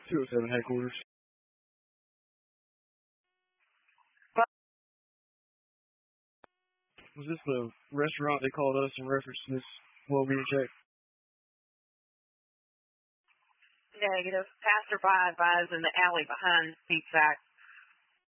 207 headquarters. Was this the restaurant they called us in reference to this well-being check? Negative. Passerby advised in the alley behind Pizza Act.